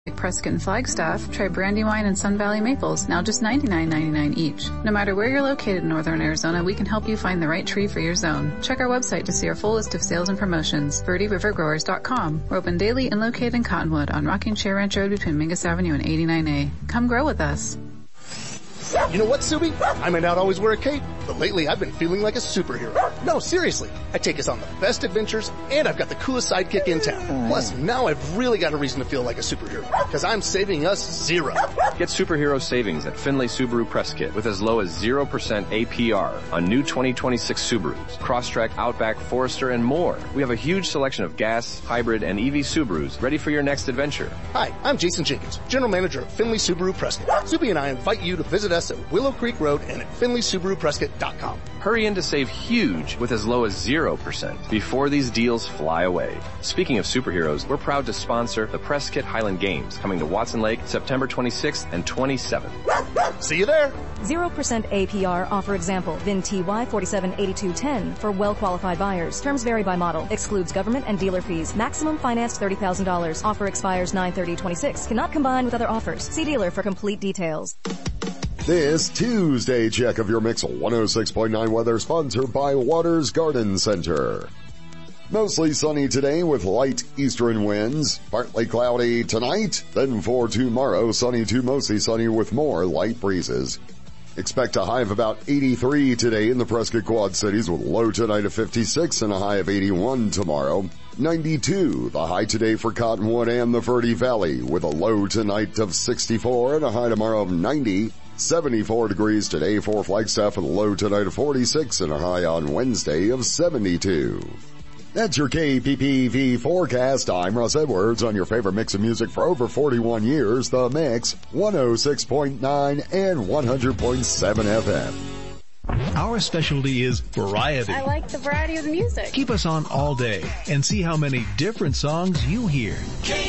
Prescott and Flagstaff, try Brandywine and Sun Valley Maples, now just $99.99 each. No matter where you're located in Northern Arizona, we can help you find the right tree for your zone. Check our website to see our full list of sales and promotions, VerdeRiverGrowers.com. We're open daily and located in Cottonwood on Rocking Chair Ranch Road between Mingus Avenue and 89A. Come grow with us. You know what, Subi? I might not always wear a cape, but lately I've been feeling like a superhero. No, seriously. I take us on the best adventures, and I've got the coolest sidekick in town. Plus, now I've really got a reason to feel like a superhero, because I'm saving us $0. Get superhero savings at Findlay Subaru Prescott with as low as 0% APR on new 2026 Subarus, Crosstrek, Outback, Forester, and more. We have a huge selection of gas, hybrid, and EV Subarus ready for your next adventure. Hi, I'm Jason Jenkins, General Manager of Findlay Subaru Prescott. Subi and I invite you to visit us at Willow Creek Road and at FindlaySubaruPrescott.com. Hurry in to save huge with as low as 0% before these deals fly away. Speaking of superheroes, we're proud to sponsor the Prescott Highland Games coming to Watson Lake September 26th and 27th. See you there. 0% APR offer example. VIN TY 478210 for well-qualified buyers. Terms vary by model. Excludes government and dealer fees. Maximum financed $30,000. Offer expires 9/30/26. Cannot combine with other offers. See dealer for complete details. This Tuesday check of your Mix 106.9 weather sponsored by Waters Garden Center. Mostly sunny today with light eastern winds. Partly cloudy tonight. Then for tomorrow, sunny to mostly sunny with more light breezes. Expect a high of about 83 today in the Prescott Quad Cities with low tonight of 56 and a high of 81 tomorrow. 92, the high today for Cottonwood and the Verde Valley with a low tonight of 64 and a high tomorrow of 90. 74 degrees today for Flagstaff with a low tonight of 46 and a high on Wednesday of 72. That's your KPPV forecast. I'm Russ Edwards on your favorite mix of music for over 41 years, The Mix, 106.9 and 100.7 FM. Our specialty is variety. I like the variety of the music. Keep us on all day and see how many different songs you hear.